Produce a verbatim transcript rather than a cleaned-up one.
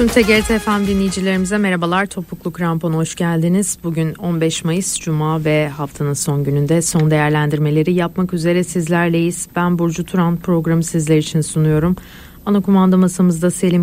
Tüm T G R T F M dinleyicilerimize merhabalar. Topuklu Krampon'a hoş geldiniz. Bugün on beş Mayıs Cuma ve haftanın son gününde son değerlendirmeleri yapmak üzere sizlerleyiz. Ben Burcu Turan, programı sizler için sunuyorum. Ana kumanda masamızda Selim